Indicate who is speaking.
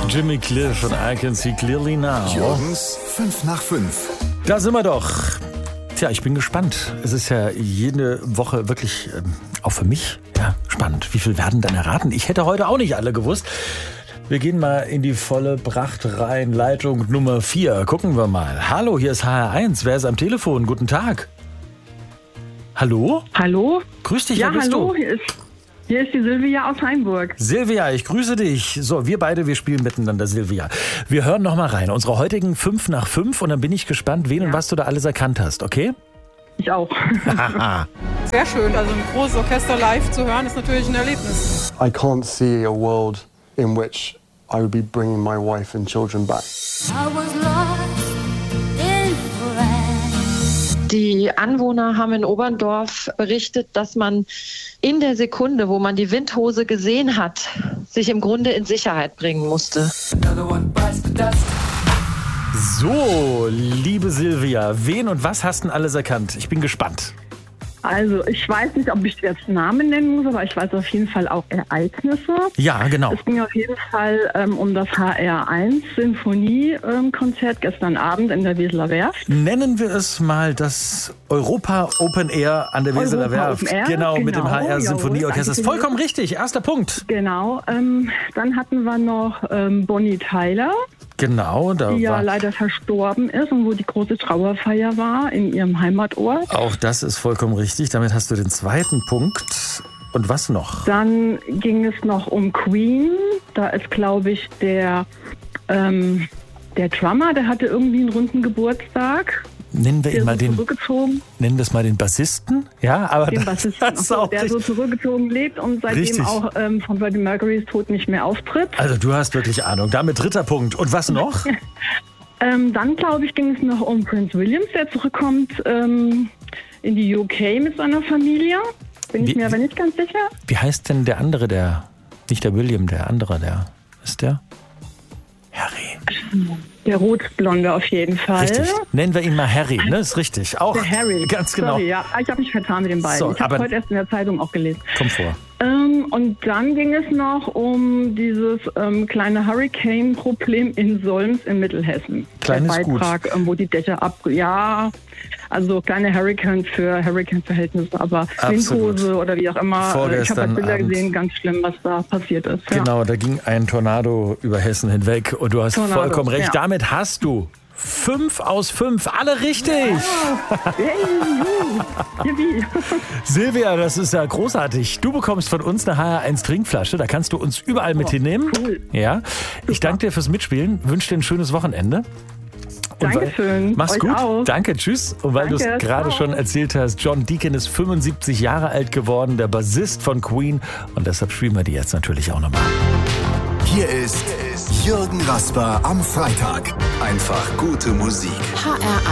Speaker 1: Jimmy Cliff und I Can See Clearly Now.
Speaker 2: Jürgens 5 nach 5.
Speaker 1: Da sind wir doch. Tja, ich bin gespannt. Es ist ja jede Woche wirklich, auch für mich, ja, spannend. Wie viel werden dann erraten? Ich hätte heute auch nicht alle gewusst. Wir gehen mal in die volle Pracht rein. Leitung Nummer 4. Gucken wir mal. Hallo, hier ist HR1. Wer ist am Telefon? Guten Tag. Hallo?
Speaker 3: Hallo?
Speaker 1: Grüß dich,
Speaker 3: ja,
Speaker 1: wer bist
Speaker 3: hallo,
Speaker 1: du?
Speaker 3: Hier ist die Silvia aus Heimburg.
Speaker 1: Silvia, ich grüße dich. So, wir beide, wir spielen miteinander, Silvia. Wir hören noch mal rein. Unsere heutigen 5 nach 5 und dann bin ich gespannt, wen und was du da alles erkannt hast, okay?
Speaker 3: Ich auch.
Speaker 4: Sehr schön, also ein großes Orchester live zu hören, ist natürlich ein Erlebnis.
Speaker 5: I can't see a world in which I would be bringing my wife and children back.
Speaker 6: I was lost in France.
Speaker 7: Die Anwohner haben in Oberndorf berichtet, dass man in der Sekunde, wo man die Windhose gesehen hat, sich im Grunde in Sicherheit bringen musste.
Speaker 1: So, liebe Silvia, wen und was hast denn alles erkannt? Ich bin gespannt.
Speaker 3: Also, ich weiß nicht, ob ich jetzt Namen nennen muss, aber ich weiß auf jeden Fall auch Ereignisse.
Speaker 1: Ja, genau.
Speaker 3: Es ging auf jeden Fall um das HR1-Sinfonie-Konzert gestern Abend in der Weseler Werft.
Speaker 1: Nennen wir es mal das Europa Open Air an der Weseler
Speaker 3: Europa
Speaker 1: Werft.
Speaker 3: Open Air,
Speaker 1: Genau, mit dem
Speaker 3: genau,
Speaker 1: HR-Symphonieorchester. Das ist vollkommen richtig, erster Punkt.
Speaker 3: Genau. Dann hatten wir noch Bonnie Tyler,
Speaker 1: Genau, da
Speaker 3: die ja
Speaker 1: war...
Speaker 3: leider verstorben ist und wo die große Trauerfeier war in ihrem Heimatort.
Speaker 1: Auch das ist vollkommen richtig. Damit hast du den zweiten Punkt. Und was noch?
Speaker 3: Dann ging es noch um Queen. Da ist, glaube ich, der Drummer, der hatte irgendwie einen runden Geburtstag.
Speaker 1: Nennen wir ihn mal den...
Speaker 3: Zurückgezogen.
Speaker 1: Nennen wir es mal den Bassisten? Ja, aber
Speaker 3: Den
Speaker 1: das
Speaker 3: Bassisten,
Speaker 1: ist auch
Speaker 3: der so zurückgezogen lebt und seitdem
Speaker 1: Richtig.
Speaker 3: auch von Freddie Mercurys Tod nicht mehr auftritt.
Speaker 1: Also du hast wirklich Ahnung. Damit dritter Punkt. Und was noch?
Speaker 3: Dann, glaube ich, ging es noch um Prince William, der zurückkommt in die UK mit seiner Familie. Bin ich mir aber nicht ganz sicher.
Speaker 1: Wie heißt denn der andere, nicht der William, der andere, der ist der? Harry.
Speaker 3: Der Rotblonde auf jeden Fall.
Speaker 1: Richtig. Nennen wir ihn mal Harry, ne? Ist richtig. Auch
Speaker 3: Der Harry.
Speaker 1: Ganz genau.
Speaker 3: Sorry, ja. Ich habe mich vertan mit den beiden.
Speaker 1: So,
Speaker 3: ich habe
Speaker 1: aber-
Speaker 3: heute erst in der Zeitung auch gelesen.
Speaker 1: Komm vor.
Speaker 3: Und dann ging es noch um dieses kleine Hurricane-Problem in Solms in Mittelhessen.
Speaker 1: Kleines
Speaker 3: Der Beitrag, wo die Dächer ja, also kleine Hurricanes für Hurricane-Verhältnisse, aber
Speaker 1: Absolut.
Speaker 3: Windhose oder wie auch immer. Ich habe
Speaker 1: Vorgestern
Speaker 3: Bilder
Speaker 1: Abend.
Speaker 3: gesehen, ganz schlimm, was da passiert ist. Ja.
Speaker 1: Genau, da ging ein Tornado über Hessen hinweg und du hast
Speaker 3: Tornado,
Speaker 1: vollkommen recht.
Speaker 3: ja.
Speaker 1: Damit hast du 5 aus 5. Alle richtig.
Speaker 3: Hey, yippie.
Speaker 1: Silvia, das ist ja großartig. Du bekommst von uns eine HR1 Trinkflasche. Da kannst du uns überall mit hinnehmen.
Speaker 3: cool.
Speaker 1: Ja. Ich danke dir fürs Mitspielen. Wünsche dir ein schönes Wochenende. Und
Speaker 3: Dankeschön.
Speaker 1: Mach's
Speaker 3: Euch
Speaker 1: gut.
Speaker 3: auch.
Speaker 1: Danke, tschüss. Und weil du es
Speaker 3: Danke,
Speaker 1: gerade
Speaker 3: ciao.
Speaker 1: schon erzählt hast, John Deacon ist 75 Jahre alt geworden, der Bassist von Queen. Und deshalb spielen wir die jetzt natürlich auch nochmal.
Speaker 2: Hier ist Jürgen Rasper am Freitag. Einfach gute Musik.
Speaker 6: HR1